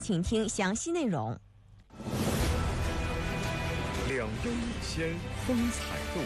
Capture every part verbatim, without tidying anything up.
请听详细内容。 两优一先，风采路。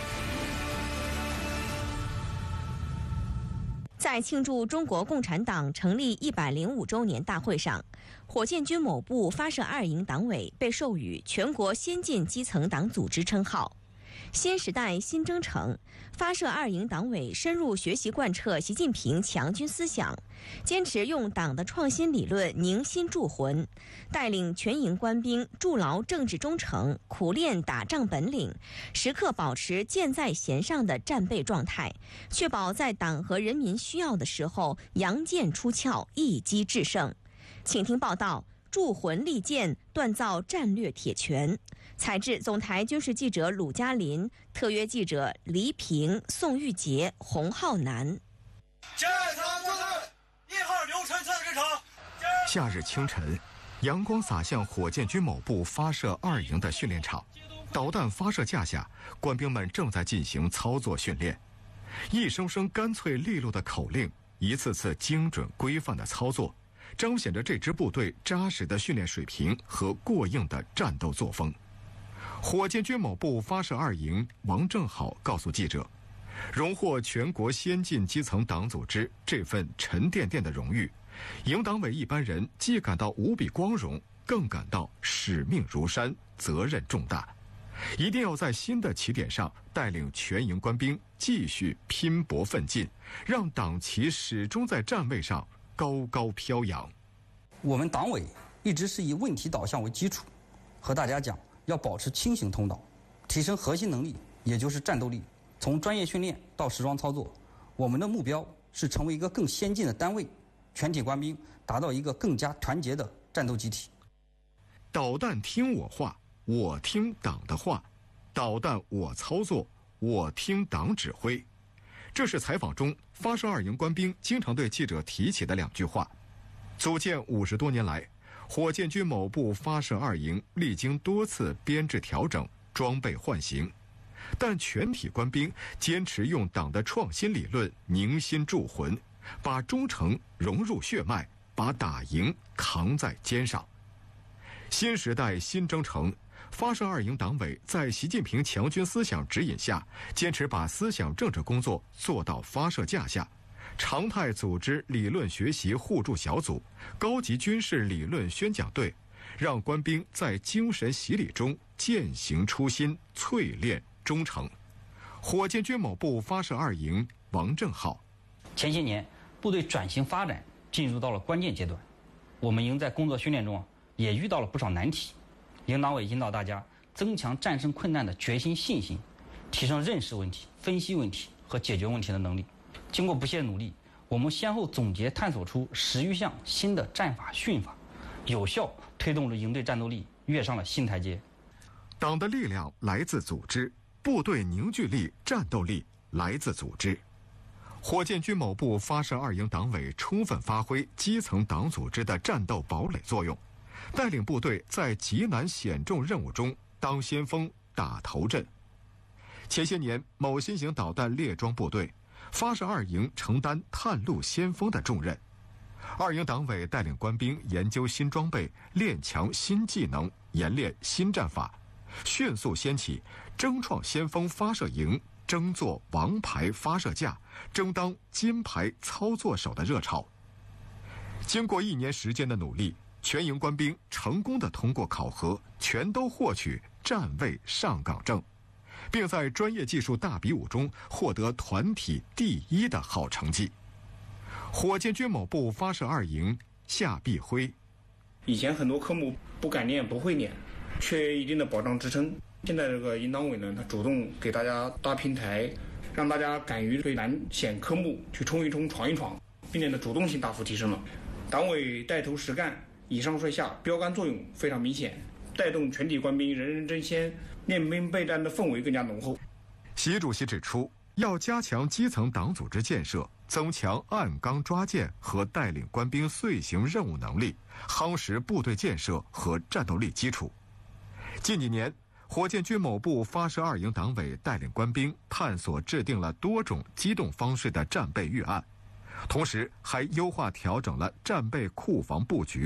在庆祝中国共产党成立一百零五周年大会上，火箭军某部发射二营党委被授予全国先进基层党组织称号。新时代新征程发射二营党委深入学习贯彻习近平强军思想，坚持用党的创新理论凝心铸魂，带领全营官兵筑牢政治忠诚，苦练打仗本领，时刻保持箭在弦上的战备状态，确保在党和人民需要的时候扬剑出鞘，一击制胜。请听报道：铸魂立剑，锻造战略铁拳。采制总台军事记者鲁嘉林，特约记者黎平、宋玉杰、洪浩南。 建成作战，一号刘晨测试场。 夏日清晨，阳光洒向火箭军某部发射二营的训练场，导弹发射架下，官兵们正在进行操作训练。一声声干脆利落的口令，一次次精准规范的操作，彰显着这支部队扎实的训练水平和过硬的战斗作风。火箭军某部发射二营王正好告诉记者，荣获全国先进基层党组织这份沉甸甸的荣誉，营党委一般人既感到无比光荣，更感到使命如山，责任重大，一定要在新的起点上带领全营官兵继续拼搏奋进，让党旗始终在站位上高高飘扬。 我们党委一直是以问题导向为基础，和大家讲要保持清醒头脑，提升核心能力，也就是战斗力。从专业训练到实装操作，我们的目标是成为一个更先进的单位，全体官兵达到一个更加团结的战斗集体。 导弹听我话，我听党的话；导弹我操作，我听党指挥。这是采访中发射二营官兵经常对记者提起的两句话。组建五十多年来，火箭军某部发射二营历经多次编制调整、装备换型，但全体官兵坚持用党的创新理论凝心铸魂，把忠诚融入血脉，把打赢扛在肩上。新时代新征程发射二营党委在习近平强军思想指引下，坚持把思想政治工作做到发射架下，常态组织理论学习互助小组、高级军事理论宣讲队，让官兵在精神洗礼中践行初心，淬炼忠诚。火箭军某部发射二营王正浩： 前些年部队转型发展进入到了关键阶段，我们营在工作训练中也遇到了不少难题。营党委引导大家增强战胜困难的决心信心，提升认识问题、分析问题和解决问题的能力。经过不懈努力，我们先后总结探索出十余项新的战法训法，有效推动了营队战斗力跃上了新台阶。 党的力量来自组织，部队凝聚力、战斗力来自组织。火箭军某部发射二营党委充分发挥基层党组织的战斗堡垒作用，带领部队在极难险重任务中当先锋、打头阵。前些年，某新型导弹列装部队发射二营承担探路先锋的重任，二营党委带领官兵研究新装备，练强新技能，演练新战法，迅速掀起争创先锋发射营、争做王牌发射架、争当金牌操作手的热潮。经过一年时间的努力，全营官兵成功地通过考核，全都获取站位上岗证，并在专业技术大比武中获得团体第一的好成绩。火箭军某部发射二营夏碧辉： 以前很多科目不敢练、不会练，缺一定的保障支撑。现在这个营党委呢，他主动给大家搭平台，让大家敢于对难险科目去冲一冲、闯一闯，并且的主动性大幅提升了。党委带头实干，以上率下，标杆作用非常明显，带动全体官兵人人争先，练兵备战的氛围更加浓厚。 习主席指出，要加强基层党组织建设，增强按纲抓建和带领官兵遂行任务能力，夯实部队建设和战斗力基础。近几年，火箭军某部发射二营党委带领官兵探索制定了多种机动方式的战备预案，同时还优化调整了战备库房布局，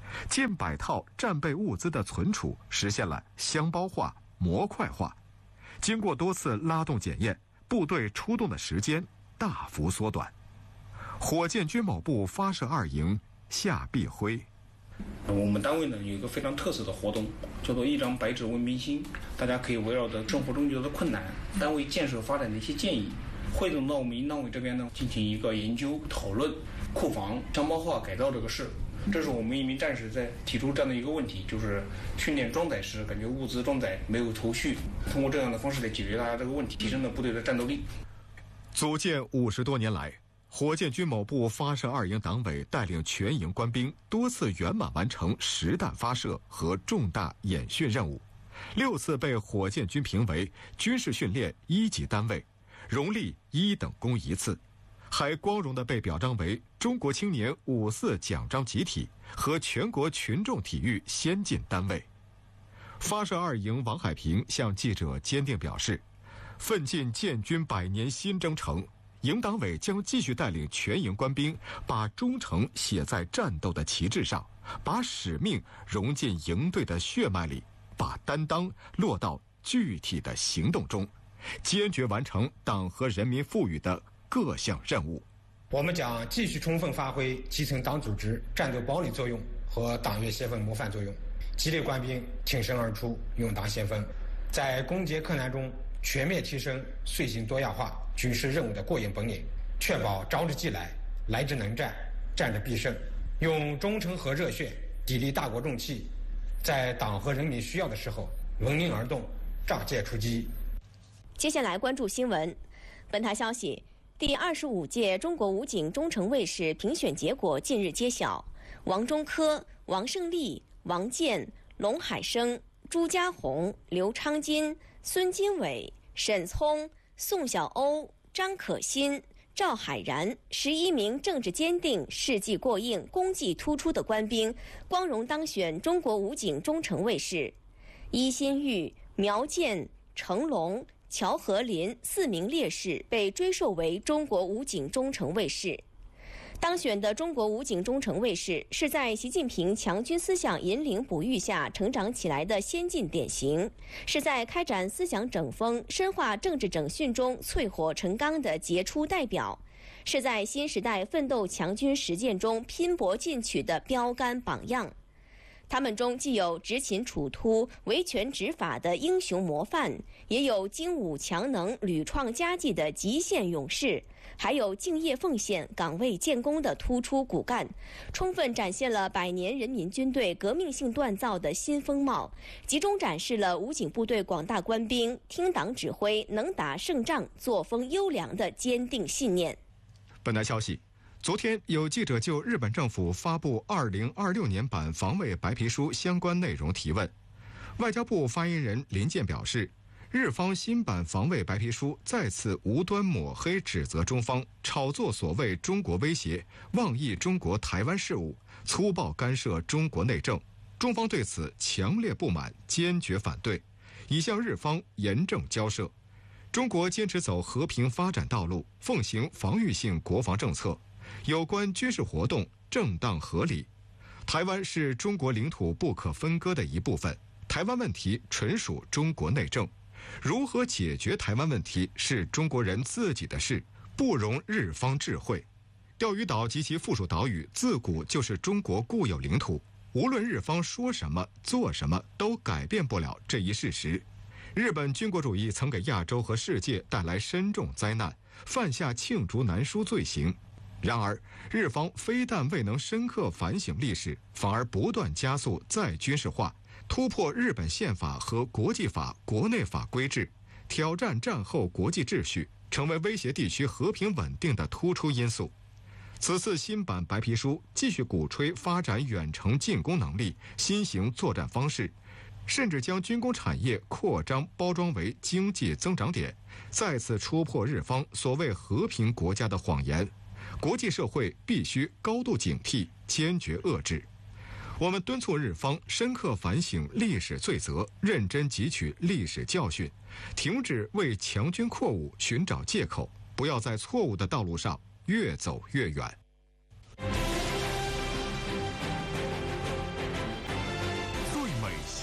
近百套战备物资的存储实现了箱包化、模块化。经过多次拉动检验，部队出动的时间大幅缩短。火箭军某部发射二营下壁徽。 我们单位呢有一个非常特色的活动，叫做一张白纸问民心。大家可以围绕着生活中遇到的困难、单位建设发展的一些建议，汇总到我们营党委这边呢，进行一个研究讨论。库房箱包化改造这个事，这是我们一名战士在提出这样的一个问题，就是训练装载时感觉物资装载没有头绪，通过这样的方式来解决大家这个问题，提升了部队的战斗力。 组建五十多年来，火箭军某部发射二营党委带领全营官兵多次圆满完成实弹发射和重大演训任务，六次被火箭军评为军事训练一级单位，荣立一等功一次，还光荣地被表彰为中国青年五四奖章集体和全国群众体育先进单位。发射二营王海平向记者坚定表示，奋进建军百年新征程，营党委将继续带领全营官兵，把忠诚写在战斗的旗帜上，把使命融进营队的血脉里，把担当落到具体的行动中，坚决完成党和人民赋予的各项任务。 我们将继续充分发挥基层党组织战斗保理作用和党约协分模范作用，激励官兵挺身而出，勇当先锋，在攻坚克难中全面提升遂行多样化军事任务的过硬本领，确保招之即来，来之能战，战之必胜，用忠诚和热血砥砺大国重器，在党和人民需要的时候闻令而动，仗剑出击。 接下来关注新闻。本台消息，第二十五届中国武警中诚卫士评选结果近日揭晓，王中科、王胜利、王健、龙海生、朱家红、刘昌金、孙金伟、沈聪、宋晓鸥、张可欣、赵海然十一名政治坚定、事迹过硬、功绩突出的官兵光荣当选中国武警中诚卫士。伊新玉、苗健、成龙、乔和林四名烈士被追授为中国武警中诚卫士。当选的中国武警中诚卫士是在习近平强军思想引领哺育下成长起来的先进典型，是在开展思想整风、深化政治整训中淬火成钢的杰出代表，是在新时代奋斗强军实践中拼搏进取的标杆榜样。他们中既有执勤处突、维权执法的英雄模范，也有精武强能、屡创佳绩的极限勇士，还有敬业奉献、岗位建功的突出骨干，充分展现了百年人民军队革命性锻造的新风貌，集中展示了武警部队广大官兵听党指挥、能打胜仗、作风优良的坚定信念。 本台消息，昨天有记者就日本政府发布二零二六年版防卫白皮书相关内容提问。外交部发言人林健表示，日方新版防卫白皮书再次无端抹黑指责中方炒作所谓中国威胁，妄议中国台湾事务，粗暴干涉中国内政，中方对此强烈不满，坚决反对，已向日方严正交涉。中国坚持走和平发展道路，奉行防御性国防政策，有关军事活动正当合理。台湾是中国领土不可分割的一部分，台湾问题纯属中国内政，如何解决台湾问题是中国人自己的事，不容日方智慧。钓鱼岛及其附属岛屿自古就是中国固有领土，无论日方说什么做什么，都改变不了这一事实。日本军国主义曾给亚洲和世界带来深重灾难，犯下罄竹难书罪行。然而，日方非但未能深刻反省历史，反而不断加速再军事化，突破日本宪法和国际法、国内法规制，挑战战后国际秩序，成为威胁地区和平稳定的突出因素。此次新版白皮书继续鼓吹发展远程进攻能力、新型作战方式，甚至将军工产业扩张包装为经济增长点，再次戳破日方所谓和平国家的谎言。国际社会必须高度警惕，坚决遏制。我们敦促日方深刻反省历史罪责，认真汲取历史教训，停止为强军扩武寻找借口，不要在错误的道路上越走越远。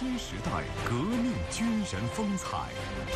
新时代革命军人风采。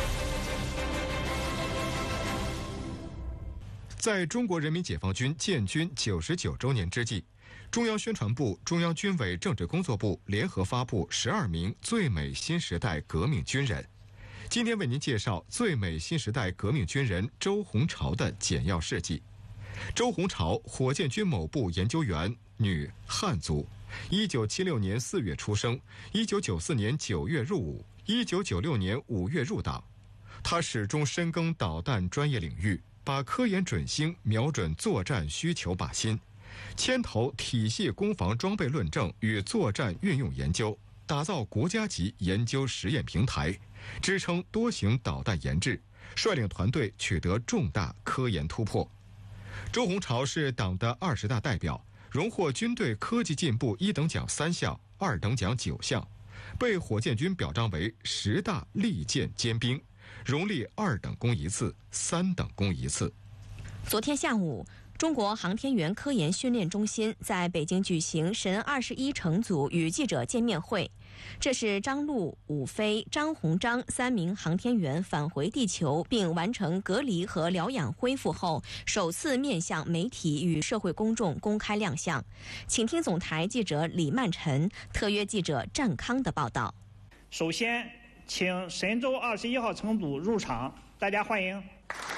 在中国人民解放军建军九十九周年之际，中央宣传部、中央军委政治工作部联合发布十二名最美新时代革命军人。今天为您介绍最美新时代革命军人周鸿潮的简要事迹。周鸿潮，火箭军某部研究员，女，汉族。一九七六年四月出生，一九九四年九月入伍，一九九六年五月入党。他始终深耕导弹专业领域，把科研准星瞄准作战需求靶心，牵头体系攻防装备论证与作战运用研究，打造国家级研究实验平台，支撑多型导弹研制，率领团队取得重大科研突破。周鸿潮是党的二十大代表，荣获军队科技进步一等奖三项，二等奖九项，被火箭军表彰为十大利剑尖兵，荣立二等功一次、三等功一次。 昨天下午，中国航天员科研训练中心在北京举行神二十一乘组与记者见面会。这是张陆、武飞、张鸿章三名航天员返回地球并完成隔离和疗养恢复后，首次面向媒体与社会公众公开亮相。请听总台记者李曼晨、特约记者战康的报道。 首先，请神舟二十一号乘组入场，大家欢迎。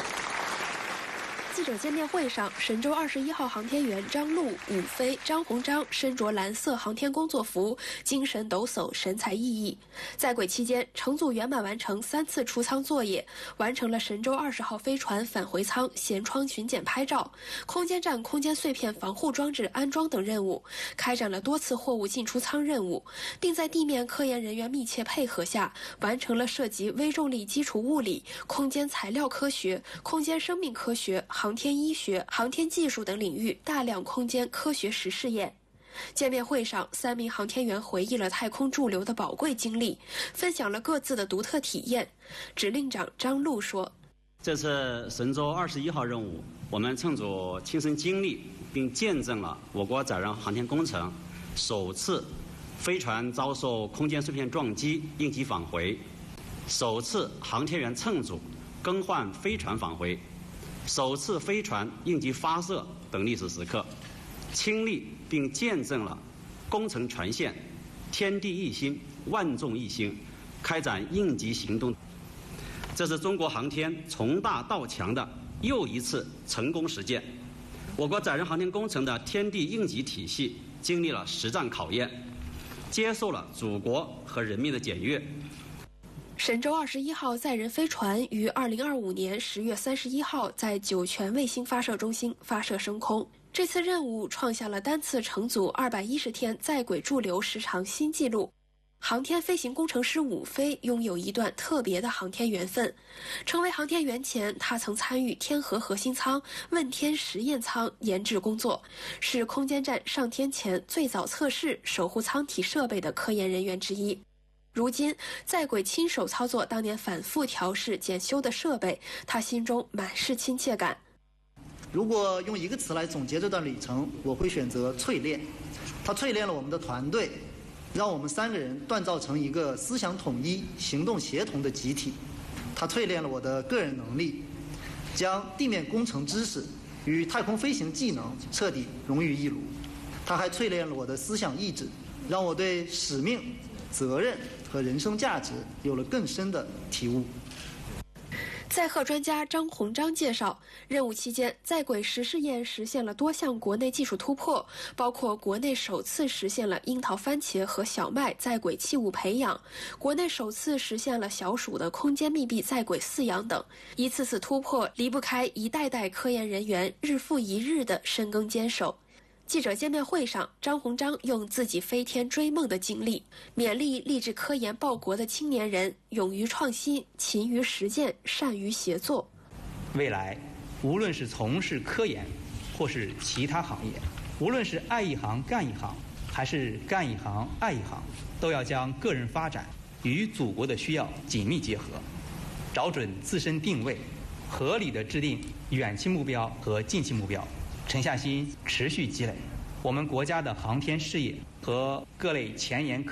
记者见面会上，神舟二十一号航天员张陆、武飞、张鸿章身着蓝色航天工作服，精神抖擞，神采奕奕。在轨期间，乘组圆满完成三次出舱作业，完成了神舟二十号飞船返回舱舷窗巡检拍照、空间站空间碎片防护装置安装等任务，开展了多次货物进出舱任务，并在地面科研人员密切配合下，完成了涉及微重力基础物理、空间材料科学、空间生命科学、航天医学、航天技术等领域大量空间科学实试验。见面会上，三名航天员回忆了太空驻留的宝贵经历，分享了各自的独特体验。指令长张陆说：“ 这次神舟二十一号任务，我们乘组亲身经历并见证了我国载人航天工程首次飞船遭受空间碎片撞击应急返回，首次航天员乘组更换飞船返回，首次飞船应急发射等历史时刻，亲历并见证了工程全线天地一心、万众一心开展应急行动。这是中国航天从大到强的又一次成功实践。我国载人航天工程的天地应急体系经历了实战考验，接受了祖国和人民的检阅。 神舟二十一号载人飞船于二零二五年十月三十一号在酒泉卫星发射中心发射升空。这次任务创下了单次乘组二百一十天在轨驻留时长新纪录。航天飞行工程师武飞拥有一段特别的航天缘分。成为航天员前，他曾参与天河核心舱、问天实验舱研制工作，是空间站上天前最早测试、守护舱体设备的科研人员之一。如今在轨亲手操作当年反复调试检修的设备，他心中满是亲切感。 如果用一个词来总结这段旅程，我会选择淬炼。它淬炼了我们的团队，让我们三个人锻造成一个思想统一、行动协同的集体。它淬炼了我的个人能力，将地面工程知识与太空飞行技能彻底融于一炉。它还淬炼了我的思想意志，让我对使命、责任和人生价值有了更深的体悟。 载荷专家张鸿章介绍，任务期间在轨实试验实现了多项国内技术突破，包括国内首次实现了樱桃、番茄和小麦在轨器物培养，国内首次实现了小鼠的空间密闭在轨饲养等。一次次突破离不开一代代科研人员日复一日的深耕坚守。记者见面会上，张鸿章用自己飞天追梦的经历，勉励立志科研报国的青年人勇于创新、勤于实践、善于协作。 未来，无论是从事科研，或是其他行业，无论是爱一行干一行，还是干一行爱一行，都要将个人发展与祖国的需要紧密结合，找准自身定位，合理的制定远期目标和近期目标，沉下心持续积累我们国家的航天事业和各类前沿